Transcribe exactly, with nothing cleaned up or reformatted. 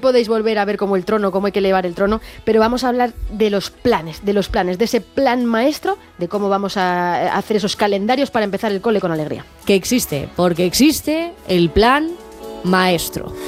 podéis volver a ver cómo el trono, cómo hay que elevar el trono, pero vamos a hablar de los planes, de los planes, de ese plan maestro, de cómo vamos a hacer esos calendarios para empezar el cole con alegría. Que existe, porque existe el plan maestro.